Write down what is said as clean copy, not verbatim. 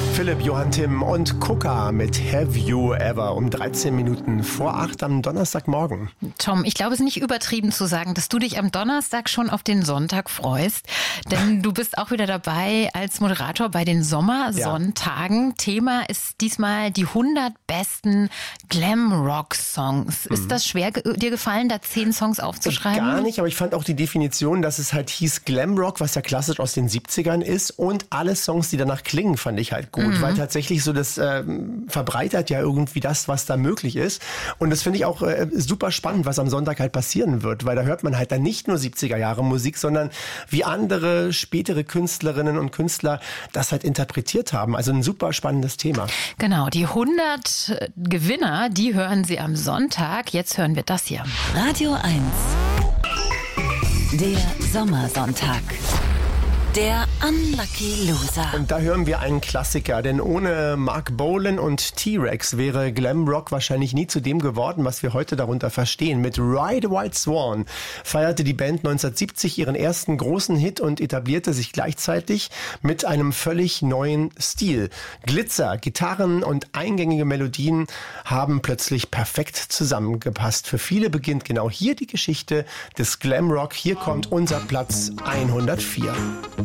Philipp, Johann Timm und Kuka mit Have You Ever um 13 Minuten vor 8 am Donnerstagmorgen. Tom, ich glaube, es ist nicht übertrieben zu sagen, dass du dich am Donnerstag schon auf den Sonntag freust. Denn du bist auch wieder dabei als Moderator bei den Sommersonntagen. Ja. Thema ist diesmal die 100 besten Glam-Rock-Songs. Ist das schwer dir gefallen, da 10 Songs aufzuschreiben? Gar nicht, aber ich fand auch die Definition, dass es halt hieß Glam-Rock, was ja klassisch aus den 70ern ist. Und alle Songs, die danach klingen, fand ich halt gut. Weil tatsächlich so das verbreitert ja irgendwie das, was da möglich ist. Und das finde ich auch super spannend, was am Sonntag halt passieren wird. Weil da hört man halt dann nicht nur 70er Jahre Musik, sondern wie andere spätere Künstlerinnen und Künstler das halt interpretiert haben. Also ein super spannendes Thema. Genau, die 100 Gewinner, die hören Sie am Sonntag. Jetzt hören wir das hier. Radio 1. Der Sommersonntag. Der Unlucky Loser. Und da hören wir einen Klassiker, denn ohne Mark Bolan und T-Rex wäre Glamrock wahrscheinlich nie zu dem geworden, was wir heute darunter verstehen. Mit Ride a White Swan feierte die Band 1970 ihren ersten großen Hit und etablierte sich gleichzeitig mit einem völlig neuen Stil. Glitzer, Gitarren und eingängige Melodien haben plötzlich perfekt zusammengepasst. Für viele beginnt genau hier die Geschichte des Glamrock. Hier kommt unser Platz 104.